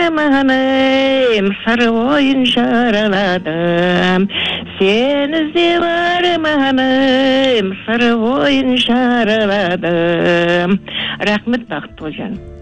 арманым сыр ойын шараладым. Сен іздеп арманым сыр ойын шараладым. Рахмет, Бақытболжан.